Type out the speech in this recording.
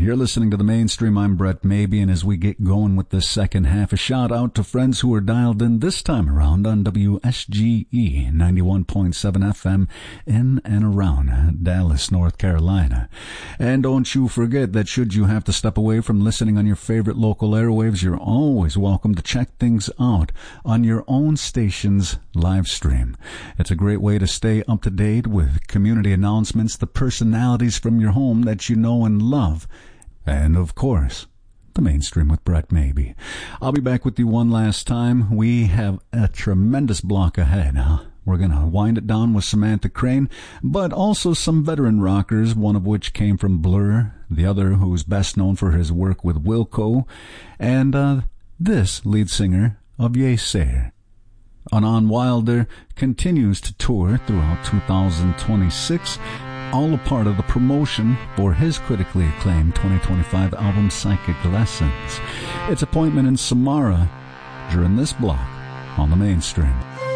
You're listening to The Mainstream. I'm Brett Maybe, and as we get going with this second half, a shout out to friends who are dialed in this time around on WSGE 91.7 FM in and around Dallas, North Carolina. And don't you forget that should you have to step away from listening on your favorite local airwaves, you're always welcome to check things out on your own station's live stream. It's a great way to stay up to date with community announcements, the personalities from your home that you know and love, and, of course, The Mainstream with Brett Maybe. I'll be back with you one last time. We have a tremendous block ahead. We're going to wind it down with Samantha Crane, but also some veteran rockers, one of which came from Blur, the other who's best known for his work with Wilco, and this lead singer of Yeasayer. Anon Wilder continues to tour throughout 2026, all a part of the promotion for his critically acclaimed 2025 album Psychic Lessons. Its appointment in Samara during this block on The Mainstream.